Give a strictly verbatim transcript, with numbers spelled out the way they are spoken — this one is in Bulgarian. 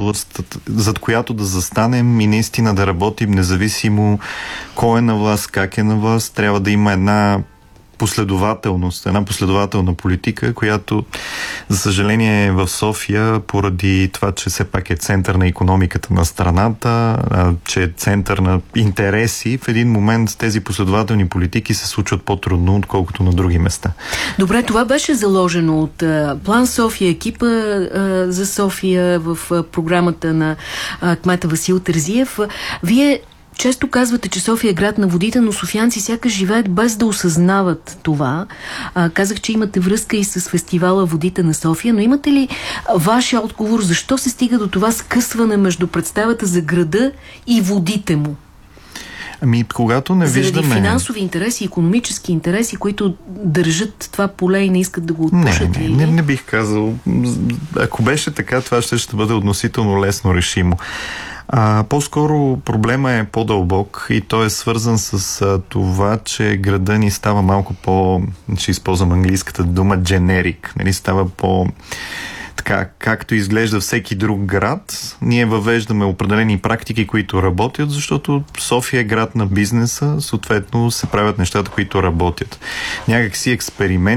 област, зад която да застанем и наистина да работим независимо кой е на власт, как е на власт. Трябва да има една последователност, една последователна политика, която, за съжаление, в София, поради това, че все пак е център на икономиката на страната, че е център на интереси, в един момент тези последователни политики се случват по-трудно, отколкото на други места. Добре, това беше заложено от а, План София, екипа а, за София в а, програмата на а, кмета Васил Терзиев. Вие често казвате, че София е град на водите, но софиянци сякаш живеят без да осъзнават това. А, казах, че имате връзка и с фестивала Водите на София, но имате ли вашия отговор, защо се стига до това скъсване между представата за града и водите му? Ами, когато не Заради виждаме... Заради финансови интереси, икономически интереси, които държат това поле и не искат да го отпушат? Не, не, не, не бих казал. Ако беше така, това ще, ще бъде относително лесно решимо. А, по-скоро проблема е по-дълбок и той е свързан с а, това, че града ни става малко по, ще използвам английската дума, generic, нали, става по... Така, както изглежда всеки друг град, ние въвеждаме определени практики, които работят, защото София е град на бизнеса, съответно се правят нещата, които работят. Някак си експеримент